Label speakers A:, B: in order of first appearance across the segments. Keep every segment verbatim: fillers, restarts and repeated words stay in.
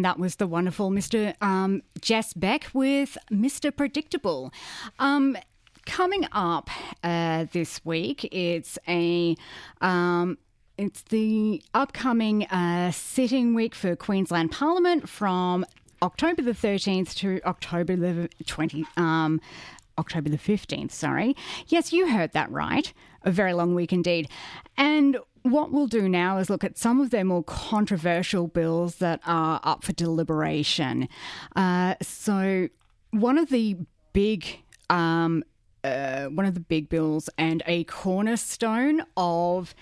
A: and that was the wonderful Mister Um, Jess Beck with Mister Predictable. Um, coming up uh, this week, it's a um, it's the upcoming uh, sitting week for Queensland Parliament from October the thirteenth to October the twentieth. Um, October the fifteenth, sorry. Yes, you heard that right. A very long week indeed. And what we'll do now is look at some of their more controversial bills that are up for deliberation. Uh, so one of the big, um, uh, one of the big bills and a cornerstone of,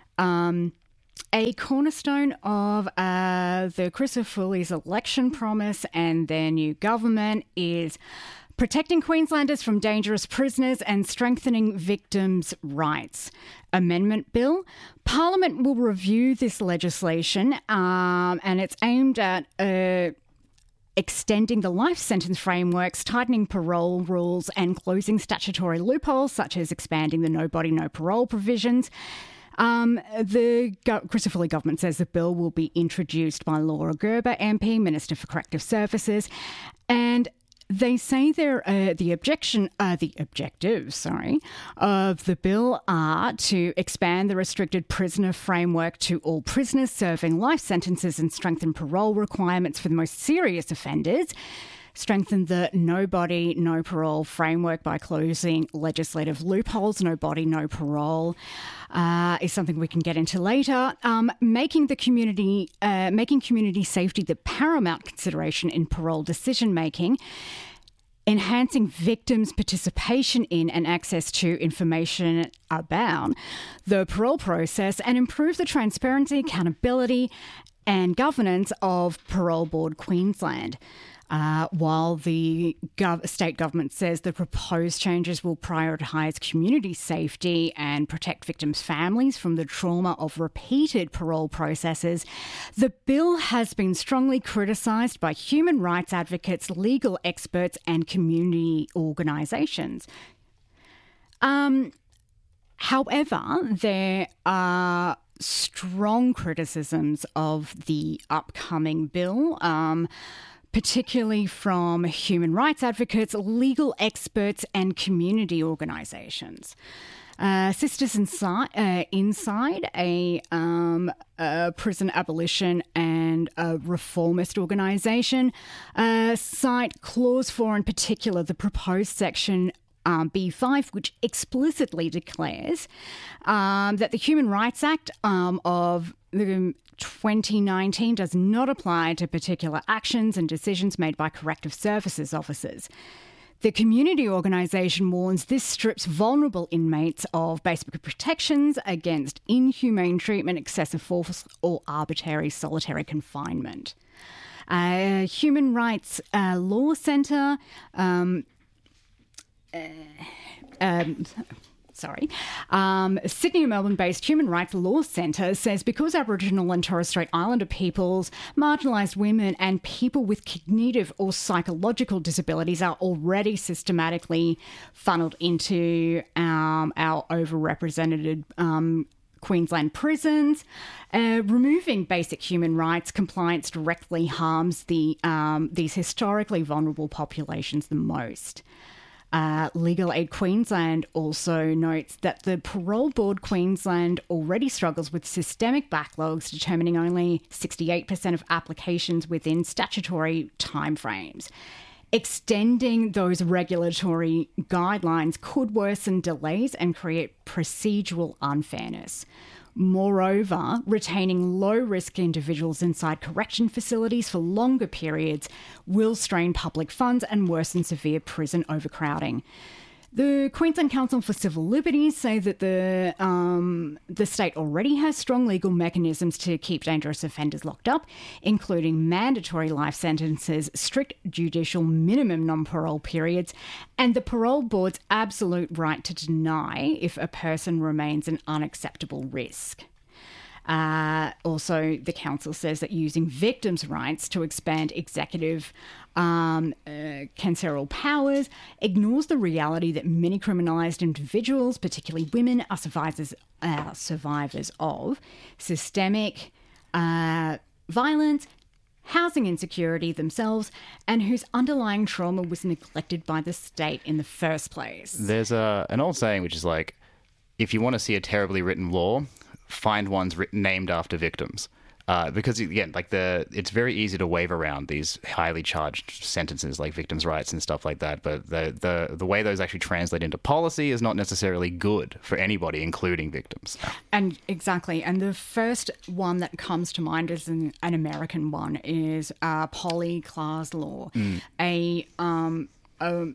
A: um, a cornerstone of uh, the Christopher Foley's election promise and their new government is protecting Queenslanders from dangerous prisoners and strengthening victims' rights. Amendment Bill. Parliament will review this legislation um, and it's aimed at uh, extending the life sentence frameworks, tightening parole rules and closing statutory loopholes such as expanding the no body, no parole provisions. Um, the Go- Christopher Foley government says the bill will be introduced by Laura Gerber, M P, Minister for Corrective Services, and they say they're, uh, the objection, uh, the objectives, sorry, of the bill are to expand the restricted prisoner framework to all prisoners serving life sentences and strengthen parole requirements for the most serious offenders, strengthen the no body, no parole framework by closing legislative loopholes. No body, no parole uh, is something we can get into later. Um, making the community, uh, making community safety the paramount consideration in parole decision making. Enhancing victims' participation in and access to information about the parole process and improve the transparency, accountability and governance of Parole Board Queensland. Uh, while the gov- state government says the proposed changes will prioritise community safety and protect victims' families from the trauma of repeated parole processes, the bill has been strongly criticised by human rights advocates, legal experts and community organisations. Um, however, there are strong criticisms of the upcoming bill, um, particularly from human rights advocates, legal experts and community organisations. Uh, Sisters Inside, uh, Inside a, um, a prison abolition and a reformist organisation, uh, cite Clause four in particular, the proposed section Um, B five, which explicitly declares um, that the Human Rights Act um, of the twenty nineteen does not apply to particular actions and decisions made by corrective services officers. The community organisation warns this strips vulnerable inmates of basic protections against inhumane treatment, excessive force or arbitrary solitary confinement. Uh, Human Rights uh, Law Centre um, Um, sorry. Um, Sydney and Melbourne-based Human Rights Law Centre says because Aboriginal and Torres Strait Islander peoples, marginalised women and people with cognitive or psychological disabilities are already systematically funnelled into um, our overrepresented um, Queensland prisons, uh, removing basic human rights compliance directly harms the um, these historically vulnerable populations the most. Uh, Legal Aid Queensland also notes that the Parole Board Queensland already struggles with systemic backlogs, determining only sixty-eight percent of applications within statutory timeframes. Extending those regulatory guidelines could worsen delays and create procedural unfairness. Moreover, retaining low-risk individuals inside correction facilities for longer periods will strain public funds and worsen severe prison overcrowding. The Queensland Council for Civil Liberties say that the um, the state already has strong legal mechanisms to keep dangerous offenders locked up, including mandatory life sentences, strict judicial minimum non-parole periods, and the parole board's absolute right to deny if a person remains an unacceptable risk. Uh, also, the council says that using victims' rights to expand executive um, uh, carceral powers ignores the reality that many criminalised individuals, particularly women, are survivors, uh, survivors of systemic uh, violence, housing insecurity themselves, and whose underlying trauma was neglected by the state in the first place.
B: There's a, an old saying which is like, if you want to see a terribly written law, find ones written, named after victims. Uh, because, again, like the it's very easy to wave around these highly charged sentences like victims' rights and stuff like that. But the, the, the way those actually translate into policy is not necessarily good for anybody, including victims.
A: And exactly. And the first one that comes to mind as an, an American one is uh, Polly Klaas law. Mm. A... Um, a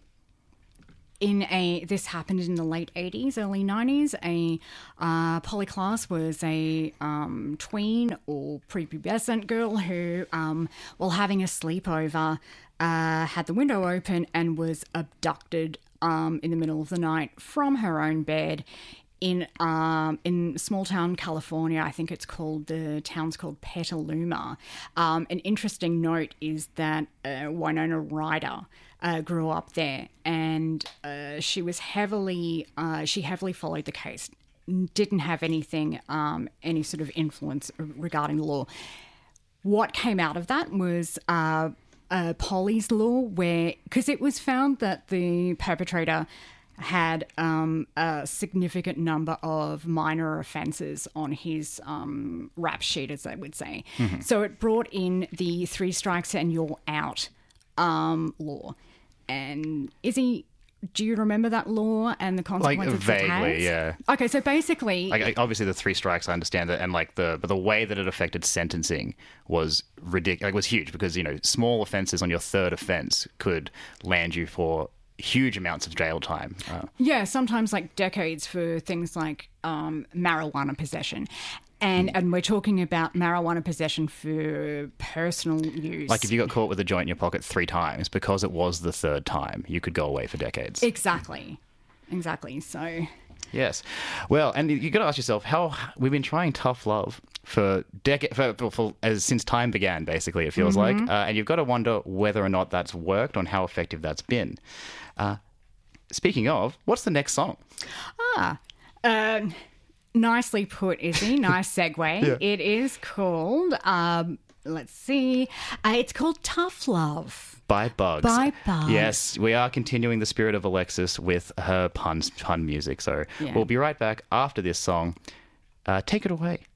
A: In a, this happened in the late eighties, early nineties. A uh, Polly Klaas was a um, tween or prepubescent girl who, um, while having a sleepover, uh, had the window open and was abducted um, in the middle of the night from her own bed in um, in small town California. I think it's called, the town's called Petaluma. Um, an interesting note is that uh, Winona Ryder Uh, grew up there, and uh, she was heavily, uh, she heavily followed the case, didn't have anything, um, any sort of influence regarding the law. What came out of that was uh, uh, Polly's law, where, because it was found that the perpetrator had um, a significant number of minor offences on his um, rap sheet, as they would say. Mm-hmm. So it brought in the three strikes and you're out um, law. And Izzy, do you remember that law and the consequences
B: like,
A: it has?
B: Vaguely, yeah.
A: Okay, so basically...
B: Like, obviously, the three strikes, I understand that, and like the but the way that it affected sentencing was ridiculous. Like, was huge because, you know, small offences on your third offence could land you for huge amounts of jail time. Uh,
A: yeah, sometimes like decades for things like um, marijuana possession. And and we're talking about marijuana possession for personal use.
B: Like if you got caught with a joint in your pocket three times, because it was the third time, you could go away for decades.
A: Exactly. Exactly. So...
B: Yes. Well, and you got to ask yourself, how we've been trying tough love for decades, for, for, for, as since time began, basically, it feels mm-hmm. like. Uh, and you've got to wonder whether or not that's worked, on how effective that's been. Uh, speaking of, what's the next song?
A: Ah, uh, nicely put, Izzy. Nice segue. Yeah. It is called, um, let's see, uh, it's called Tough Love.
B: By Bugs.
A: By Bugs.
B: Yes, we are continuing the spirit of Alexis with her puns, pun music. So
A: yeah.
B: We'll be right back after this song. Uh, take it away.